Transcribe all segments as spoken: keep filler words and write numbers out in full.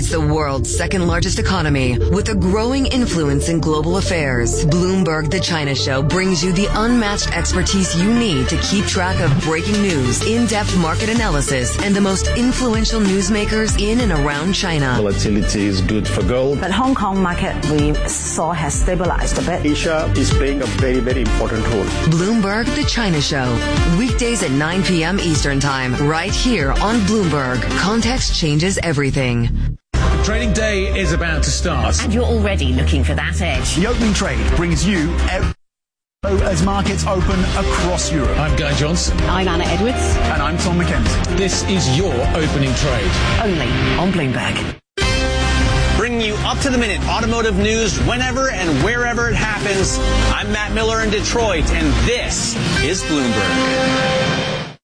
It's the world's second largest economy with a growing influence in global affairs. Bloomberg The China Show brings you the unmatched expertise you need to keep track of breaking news, in-depth market analysis, and the most influential newsmakers in and around China. Volatility is good for gold. But Hong Kong market we saw has stabilized a bit. Asia is playing a very, very important role. Bloomberg The China Show. Weekdays at nine p.m. Eastern Time, right here on Bloomberg. Context changes everything. Trading day is about to start. And you're already looking for that edge. The opening trade brings you every as markets open across Europe. I'm Guy Johnson. I'm Anna Edwards. And I'm Tom McKenzie. This is your opening trade. Only on Bloomberg. Bringing you up to the minute automotive news whenever and wherever it happens. I'm Matt Miller in Detroit, and this is Bloomberg.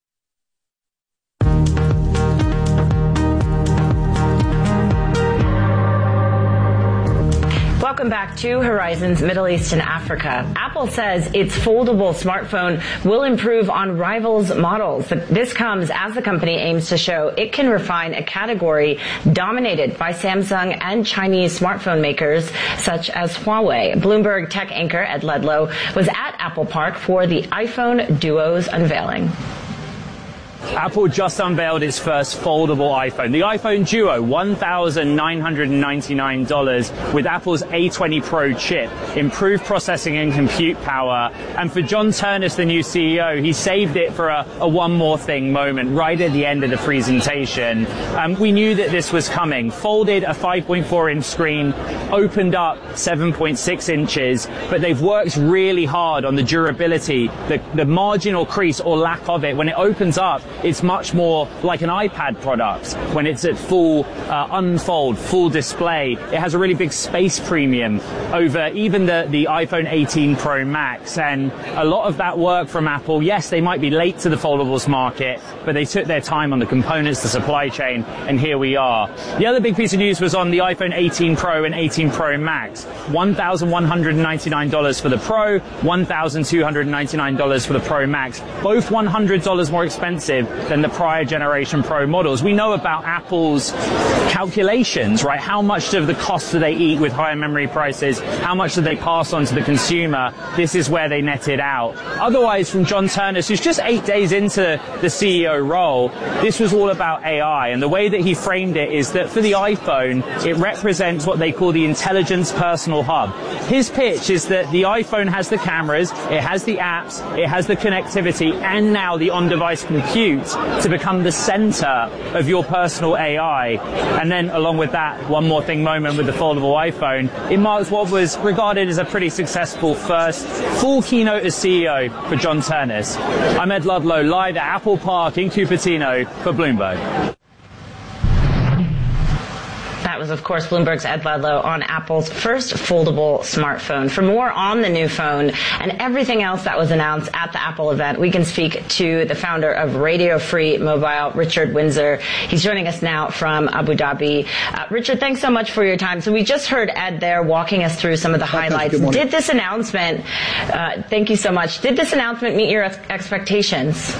Welcome back to Horizons Middle East and Africa. Apple says its foldable smartphone will improve on rivals' models. This comes as the company aims to show it can refine a category dominated by Samsung and Chinese smartphone makers such as Huawei. Bloomberg tech anchor Ed Ludlow was at Apple Park for the iPhone Duo's unveiling. Apple just unveiled its first foldable iPhone, the iPhone Duo, one thousand nine hundred ninety-nine dollars with Apple's A twenty Pro chip, improved processing and compute power. And for John Ternus, the new C E O, he saved it for a, a one more thing moment right at the end of the presentation. Um, we knew that this was coming. Folded a five point four inch screen, opened up seven point six inches, but they've worked really hard on the durability, the, the marginal crease or lack of it. When it opens up, it's much more like an iPad product when it's at full uh, unfold, full display. It has a really big space premium over even the, the iPhone eighteen Pro Max. And a lot of that work from Apple, yes, they might be late to the foldables market, but they took their time on the components, the supply chain, and here we are. The other big piece of news was on the iPhone eighteen Pro and eighteen Pro Max. one thousand one hundred ninety-nine dollars for the Pro, one thousand two hundred ninety-nine dollars for the Pro Max. Both one hundred dollars more expensive than the prior generation Pro models. We know about Apple's calculations, right? How much of the cost do they eat with higher memory prices? How much do they pass on to the consumer? This is where they netted out. Otherwise, from John Ternus, who's just eight days into the C E O role, this was all about A I. And the way that he framed it is that for the iPhone, it represents what they call the intelligence personal hub. His pitch is that the iPhone has the cameras, it has the apps, it has the connectivity, and now the on-device compute to become the center of your personal A I. And then along with that, one more thing moment with the foldable iPhone, it marks what was regarded as a pretty successful first full keynote as C E O for John Ternus. I'm Ed Ludlow, live at Apple Park in Cupertino for Bloomberg. That was, of course, Bloomberg's Ed Ludlow on Apple's first foldable smartphone. For more on the new phone and everything else that was announced at the Apple event, we can speak to the founder of Radio Free Mobile, Richard Windsor. He's joining us now from Abu Dhabi. Uh, Richard, thanks so much for your time. So we just heard Ed there walking us through some of the highlights. Did this announcement, uh, thank you so much, did this announcement meet your expectations?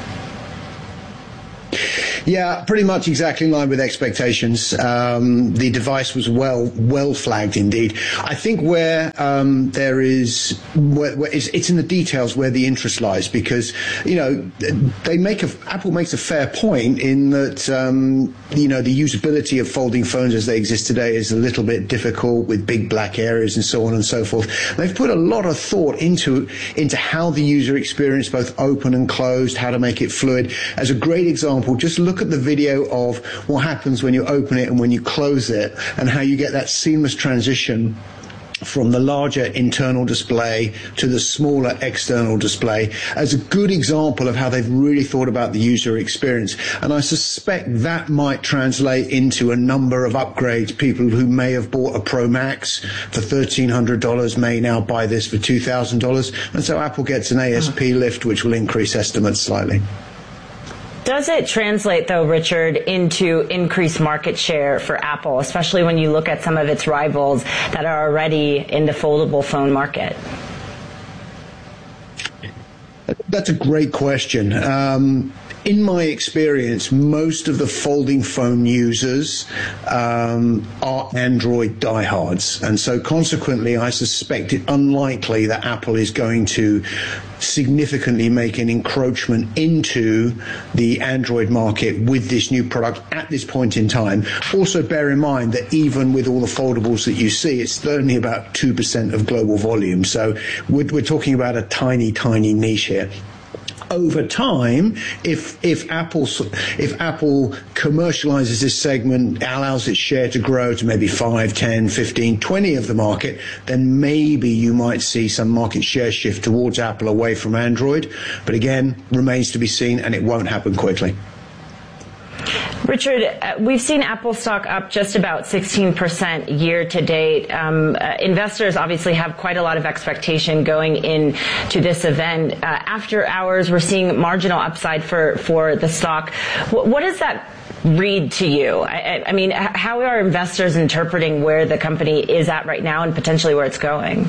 Yeah, pretty much exactly in line with expectations. Um, the device was well, well flagged indeed. I think where um, there is, where, where it's, it's in the details where the interest lies, because you know they make a, Apple makes a fair point in that um, you know the usability of folding phones as they exist today is a little bit difficult with big black areas and so on and so forth. They've put a lot of thought into into how the user experience, both open and closed, how to make it fluid. As a great example, just look at the video of what happens when you open it and when you close it, and how you get that seamless transition from the larger internal display to the smaller external display, as a good example of how they've really thought about the user experience. And I suspect that might translate into a number of upgrades. People who may have bought a Pro Max for thirteen hundred dollars may now buy this for two thousand dollars. And so Apple gets an A S P lift, which will increase estimates slightly. Does it translate, though, Richard, into increased market share for Apple, especially when you look at some of its rivals that are already in the foldable phone market? That's a great question. Um, in my experience, most of the folding phone users um, are Android diehards. And so consequently, I suspect it unlikely that Apple is going to significantly make an encroachment into the Android market with this new product at this point in time. Also bear in mind that even with all the foldables that you see, it's only about two percent of global volume. So we're, we're talking about a tiny, tiny niche here. Over time, if if Apple if Apple commercializes this segment, allows its share to grow to maybe five, ten, fifteen, twenty of the market, then maybe you might see some market share shift towards Apple away from Android. But again, remains to be seen, and it won't happen quickly. Richard, uh, we've seen Apple stock up just about sixteen percent year to date. Um, uh, investors obviously have quite a lot of expectation going into this event. Uh, after hours, we're seeing marginal upside for, for the stock. W- what does that read to you? I, I mean, how are investors interpreting where the company is at right now and potentially where it's going?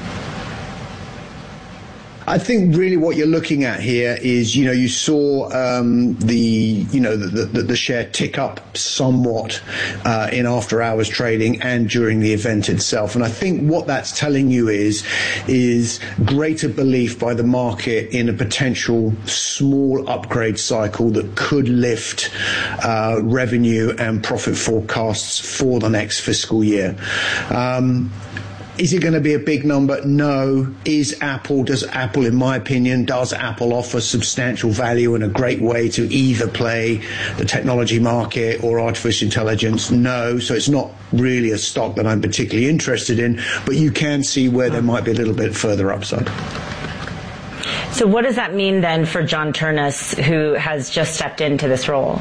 I think really what you're looking at here is, you know, you saw um, the, you know, the, the, the share tick up somewhat uh, in after hours trading and during the event itself. And I think what that's telling you is, is greater belief by the market in a potential small upgrade cycle that could lift uh, revenue and profit forecasts for the next fiscal year. Um, Is it going to be a big number? No. Is Apple, does Apple, in my opinion, does Apple offer substantial value and a great way to either play the technology market or artificial intelligence? No. So it's not really a stock that I'm particularly interested in, but you can see where there might be a little bit further upside. So what does that mean then for John Ternus, who has just stepped into this role?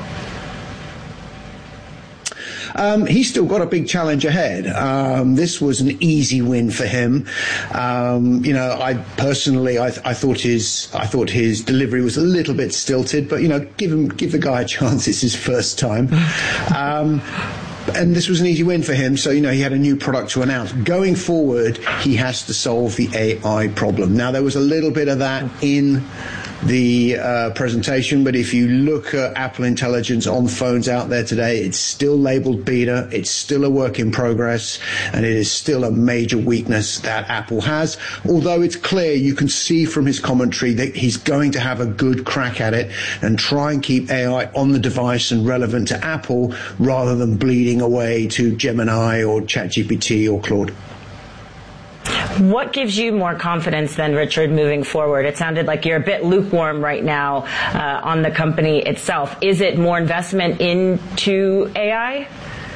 Um, he's still got a big challenge ahead. Um, this was an easy win for him. Um, you know, I personally, I, I thought his, I thought his delivery was a little bit stilted, but you know, give him, give the guy a chance. It's his first time. Um, And this was an easy win for him, so, you know, he had a new product to announce. Going forward, he has to solve the A I problem. Now, there was a little bit of that in the uh, presentation, but if you look at Apple Intelligence on phones out there today, it's still labeled beta, it's still a work in progress, and it is still a major weakness that Apple has. Although it's clear, you can see from his commentary that he's going to have a good crack at it and try and keep A I on the device and relevant to Apple rather than bleeding away to Gemini or ChatGPT or Claude. What gives you more confidence then, Richard, moving forward? It sounded like you're a bit lukewarm right now uh, on the company itself. Is it more investment into A I?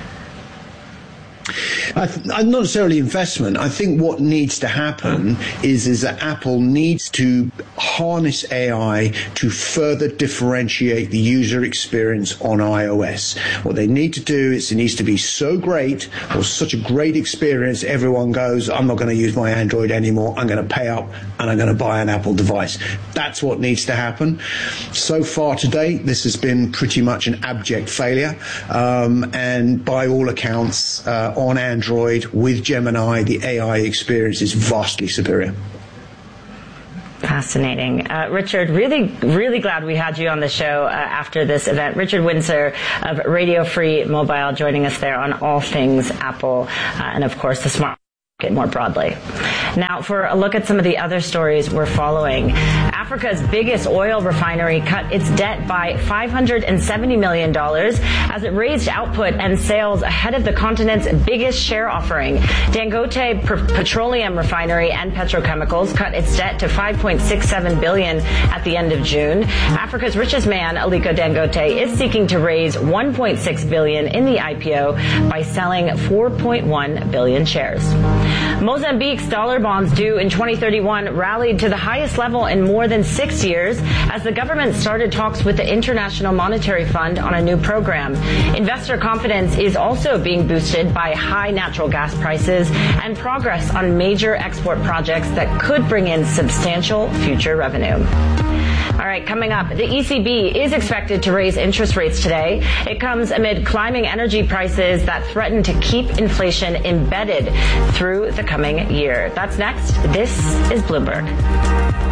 I th- not necessarily investment. I think what needs to happen is, is that Apple needs to harness A I to further differentiate the user experience on iOS. What they need to do is it needs to be so great or such a great experience, everyone goes, I'm not going to use my Android anymore. I'm going to pay up and I'm going to buy an Apple device. That's what needs to happen. So far to date, this has been pretty much an abject failure. Um, and by all accounts, uh, on Android with Gemini, the A I experience is vastly superior. Fascinating. Uh, Richard, really, really glad we had you on the show uh, after this event. Richard Windsor of Radio Free Mobile joining us there on all things Apple uh, and, of course, the smart market more broadly. Now, for a look at some of the other stories we're following. Africa's biggest oil refinery cut its debt by five hundred seventy million dollars as it raised output and sales ahead of the continent's biggest share offering. Dangote Petroleum Refinery and Petrochemicals cut its debt to five point six seven billion dollars at the end of June. Africa's richest man, Aliko Dangote, is seeking to raise one point six billion dollars in the I P O by selling four point one billion shares. Mozambique's dollar bonds due in twenty thirty-one rallied to the highest level in more than six years as the government started talks with the International Monetary Fund on a new program. Investor confidence is also being boosted by high natural gas prices and progress on major export projects that could bring in substantial future revenue. All right, coming up, the E C B is expected to raise interest rates today. It comes amid climbing energy prices that threaten to keep inflation embedded through the coming year. That's next. This is Bloomberg.